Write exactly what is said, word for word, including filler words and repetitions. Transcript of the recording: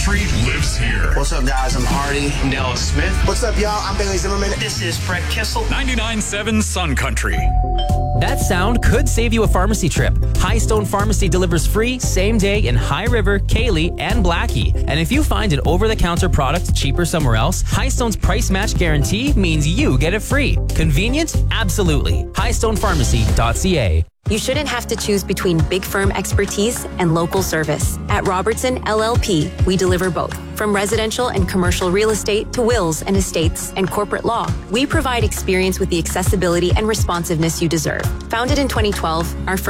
Country lives here. What's up, guys? I'm Hardy. I'm Dallas Smith. What's up, y'all? I'm Bailey Zimmerman. This is Brett Kissel. ninety-nine point seven Sun Country. That sound could save you a pharmacy trip. Highstone Pharmacy delivers free same day in High River, Cayley, and Blackie. And if you find an over-the-counter product cheaper somewhere else, Highstone's price match guarantee means you get it free. Convenient? Absolutely. Highstone Pharmacy dot C A. You shouldn't have to choose between big firm expertise and local service. At Robertson L L P, we deliver both. From residential and commercial real estate to wills and estates and corporate law, we provide experience with the accessibility and responsiveness you deserve. Founded in twenty twelve, our firm